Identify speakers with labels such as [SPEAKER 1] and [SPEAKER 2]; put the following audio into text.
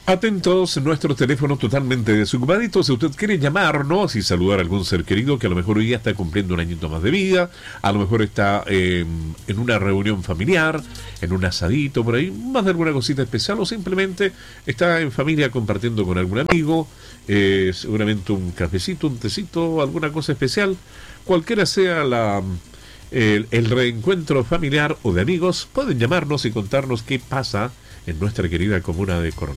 [SPEAKER 1] Atentos, nuestro teléfono totalmente desocupadito. Si usted quiere llamarnos y saludar a algún ser querido que a lo mejor hoy día está cumpliendo un añito más de vida, a lo mejor está en una reunión familiar, en un asadito por ahí, más de alguna cosita especial, o simplemente está en familia compartiendo con algún amigo, seguramente un cafecito, un tecito, alguna cosa especial, cualquiera sea el reencuentro familiar o de amigos, pueden llamarnos y contarnos qué pasa en nuestra querida comuna de Coronel.